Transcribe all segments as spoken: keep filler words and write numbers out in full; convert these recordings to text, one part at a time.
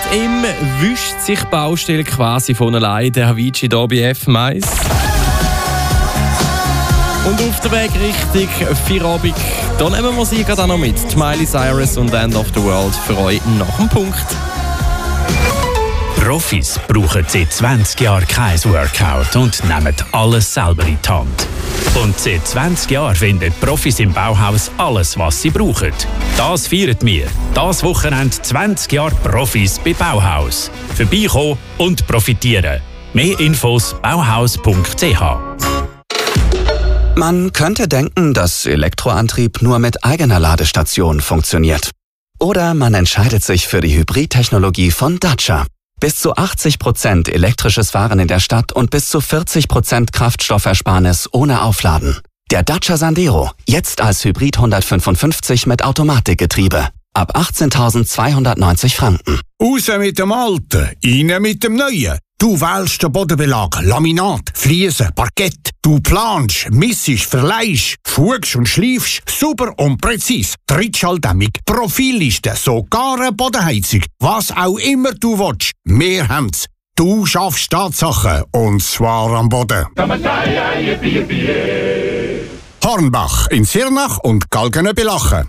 ihm wischt sich die Baustelle quasi von allein, der Avicii hier bei F M eins. Und auf der Weg Richtung Feierabend, da nehmen wir Musik auch noch mit. Die Miley Cyrus und End of the World für euch nach dem Punkt. Profis brauchen seit zwanzig Jahren kein Workout und nehmen alles selber in die Hand. Und seit zwanzig Jahren finden Profis im Bauhaus alles, was sie brauchen. Das feiern wir. Das Wochenende zwanzig Jahre Profis bei Bauhaus. Vorbeikommen und profitieren. Mehr Infos bauhaus punkt c h. Man könnte denken, dass Elektroantrieb nur mit eigener Ladestation funktioniert. Oder man entscheidet sich für die Hybridtechnologie von Dacia. Bis zu achtzig Prozent elektrisches Fahren in der Stadt und bis zu vierzig Prozent Kraftstoffersparnis ohne Aufladen. Der Dacia Sandero, jetzt als Hybrid hundertfünfundfünfzig mit Automatikgetriebe. Ab achtzehntausendzweihundertneunzig Franken. Raus mit dem Alten, rein mit dem Neuen. Du wählst den Bodenbelag, Laminat, Fliesen, Parkett. Du planst, missest, verleihst, fugst und schleifst, super und präzise. Trittschalldämmung, Profilliste, sogar eine Bodenheizung. Was auch immer du willst, wir haben's. Du schaffst Tatsachen, und zwar am Boden. Hornbach in Sirnach und Galgenebelachen.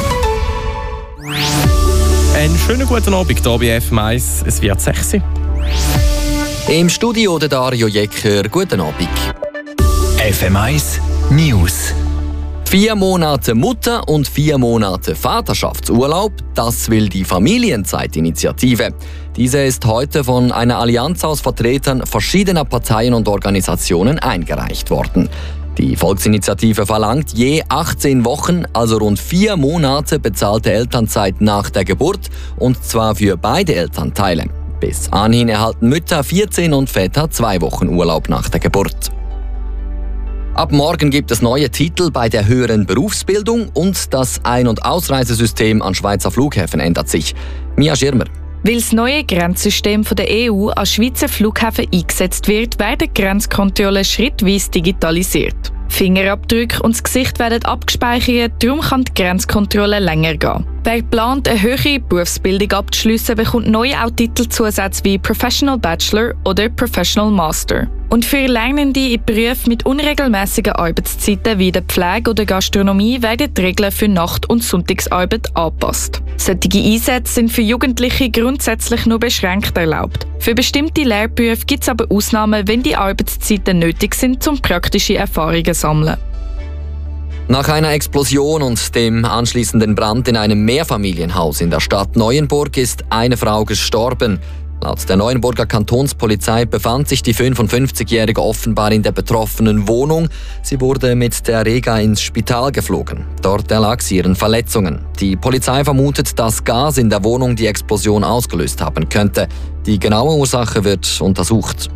Einen schönen guten Abend hier bei F M eins. Es wird sechs. Im Studio der Dario Jecker. Guten Abend. F M eins News. Vier Monate Mutter- und vier Monate Vaterschaftsurlaub, das will die Familienzeitinitiative. Diese ist heute von einer Allianz aus Vertretern verschiedener Parteien und Organisationen eingereicht worden. Die Volksinitiative verlangt je achtzehn Wochen, also rund vier Monate bezahlte Elternzeit nach der Geburt, und zwar für beide Elternteile. Bis anhin erhalten Mütter vierzehn und Väter zwei Wochen Urlaub nach der Geburt. Ab morgen gibt es neue Titel bei der höheren Berufsbildung und das Ein- und Ausreisesystem an Schweizer Flughäfen ändert sich. Mia Schirmer. Weil das neue Grenzsystem der E U an Schweizer Flughäfen eingesetzt wird, werden Grenzkontrollen schrittweise digitalisiert. Fingerabdrücke und das Gesicht werden abgespeichert, darum kann die Grenzkontrolle länger gehen. Wer plant, eine höhere Berufsbildung abzuschliessen, bekommt neu auch Titelzusätze wie Professional Bachelor oder Professional Master. Und für Lernende in Berufen mit unregelmäßigen Arbeitszeiten wie der Pflege oder Gastronomie werden die Regeln für Nacht- und Sonntagsarbeit angepasst. Solche Einsätze sind für Jugendliche grundsätzlich nur beschränkt erlaubt. Für bestimmte Lehrberufe gibt es aber Ausnahmen, wenn die Arbeitszeiten nötig sind, um praktische Erfahrungen zu sammeln. Nach einer Explosion und dem anschließenden Brand in einem Mehrfamilienhaus in der Stadt Neuenburg ist eine Frau gestorben. Laut der Neuenburger Kantonspolizei befand sich die fünfundfünfzigjährige offenbar in der betroffenen Wohnung. Sie wurde mit der Rega ins Spital geflogen. Dort erlag sie ihren Verletzungen. Die Polizei vermutet, dass Gas in der Wohnung die Explosion ausgelöst haben könnte. Die genaue Ursache wird untersucht.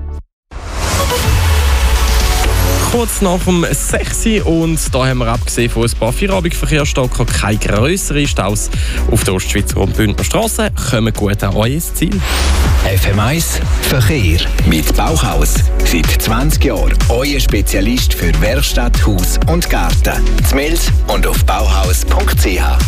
Kurz nach dem sechs und da haben wir abgesehen von ein paar Feierabendverkehrsstocker keine grösseren Staus auf der Ostschweizer und Bündner Strasse. Kommen gut an euer Ziel. F M eins Verkehr mit Bauhaus. Seit zwanzig Jahren euer Spezialist für Werkstatt, Haus und Garten. Z'Mels und auf bauhaus punkt c h.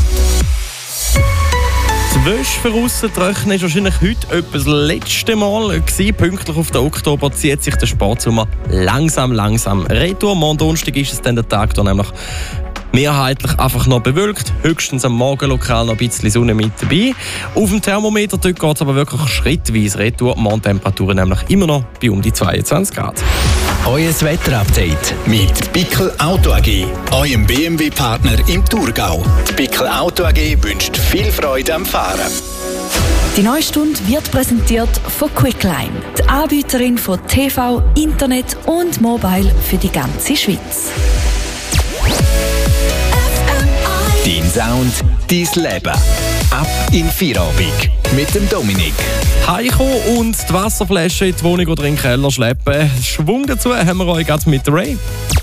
Die Wäsche für aussen trocknen war wahrscheinlich heute etwa das letzte Mal gewesen. Pünktlich auf den Oktober zieht sich der Sportsommer langsam, langsam retour. Morgen Donnerstag ist es dann der Tag, da nämlich mehrheitlich einfach noch bewölkt. Höchstens am Morgen lokal noch ein bisschen Sonne mit dabei. Auf dem Thermometer geht es aber wirklich schrittweise retour. Morgentemperaturen nämlich immer noch bei um die zweiundzwanzig Grad. Euer Wetterupdate mit Bickel Auto A G, eurem B M W-Partner im Thurgau. Die Bickel Auto A G wünscht viel Freude am Fahren. Die neue Stunde wird präsentiert von Quickline, die Anbieterin von T V, Internet und Mobile für die ganze Schweiz. Dein Sound, dein Leben. Ab in Feierabend mit dem Dominik. Heimkommen und die Wasserflasche in die Wohnung oder in den Keller schleppen. Schwung dazu haben wir euch gerade mit Ray.